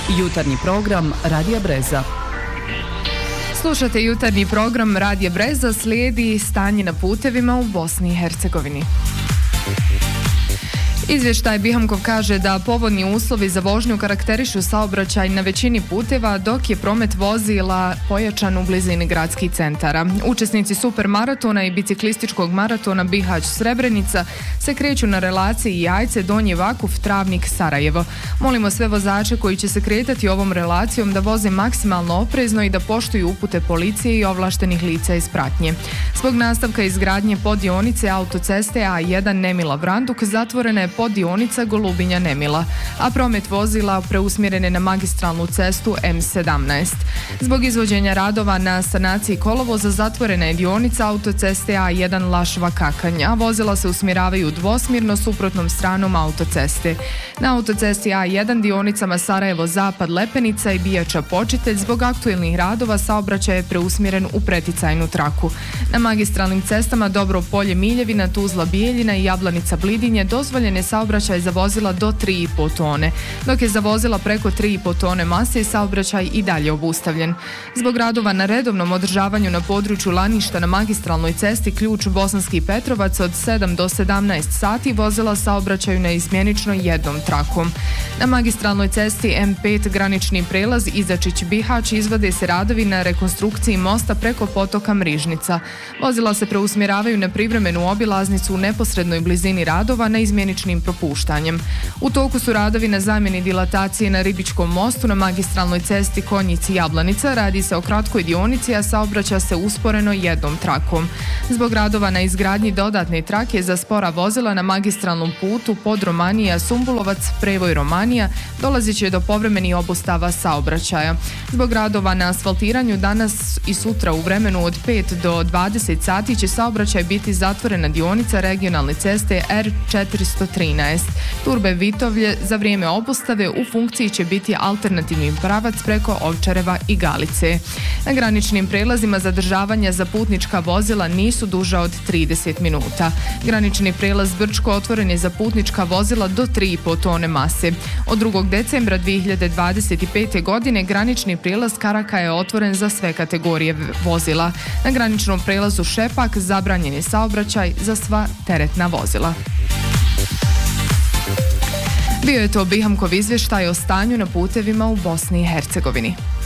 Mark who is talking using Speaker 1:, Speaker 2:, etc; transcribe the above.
Speaker 1: Jutarnji program Radija Breza.
Speaker 2: Slušate jutarnji program Radija Breza, slijedi stanje na putevima u Bosni i Hercegovini. Izvještaj Bihamkov kaže da povoljni uslovi za vožnju karakterišu saobraćaj na većini puteva, dok je promet vozila pojačan u blizini gradskih centara. Učesnici supermaratona i biciklističkog maratona Bihać-Srebrenica se kreću na relaciji Jajce-Donji Vakuf-Travnik-Sarajevo. Molimo sve vozače koji će se kretati ovom relacijom da voze maksimalno oprezno i da poštuju upute policije i ovlaštenih lica iz pratnje. Zbog nastavka izgradnje poddionice autoceste A1 Nemila-Vranduk zatvorena je poddionica Golubinja-Nemila, a promet vozila preusmjeren je na magistralnu cestu M17. Zbog izvođenja radova na sanaciji kolovoza zatvorena je dionica autoceste A1 Lašva-Kakanj, a vozila se usmjeravaju dvosmjerno suprotnom stranom autoceste. Na autocesti A1 dionicama Sarajevo-Zapad-Lepenica i Bijača-Počitelj zbog aktuelnih radova saobraćaj je preusmjeren u preticajnu traku. Na magistralnim cestama Dobro Polje-Miljevina, Tuzla-Bijeljina i Jablanica-Blidinje dozvoljen je saobraćaj za vozila do 3,5 tone, dok je za vozila preko 3,5 tone mase saobraćaj i dalje obustavljen. Zbog radova na redovnom održavanju na području Laništa na magistralnoj cesti Ključ Bosanski Petrovac od 7 do 17 sati vozila saobraćaju na izmjenično jednom trakom. Na magistralnoj cesti M5 granični prelaz Izačić-Bihać izvode se radovi na rekonstrukciji mosta preko potoka Mrižnica. Vozila se preusmjeravaju na privremenu obilaznicu u neposrednoj blizini radova na izmjeničnim propuštanjem. U toku su radovi na zamjeni dilatacije na Ribičkom mostu na magistralnoj cesti Konjici-Jablanica. Radi se o kratkoj dionici, a saobraća se usporeno jednom trakom. Zbog radova na izgradnji dodatne trake za spora vozila na magistralnom putu Podromanija-Sumbulovac, Prevoj Romanija, dolazit će do povremenih obustava saobraćaja. Zbog radova na asfaltiranju danas i sutra u vremenu od 5 do 20 sati će saobraćaj biti zatvorena dionica regionalne ceste R413. Turbe-Vitovlje za vrijeme obustave u funkciji će biti alternativni pravac preko Ovčareva i Galice. Na graničnim prelazima zadržavanja za putnička vozila nisu duža od 30 minuta. Granični prelaz Brčko otvoren je za putnička vozila do 3,5 tone mase. Od 2. decembra 2025. godine granični prijelaz Karaka je otvoren za sve kategorije vozila. Na graničnom prelazu Šepak zabranjen je saobraćaj za sva teretna vozila. Bio je to Bihamkov izvještaj o stanju na putevima u Bosni i Hercegovini.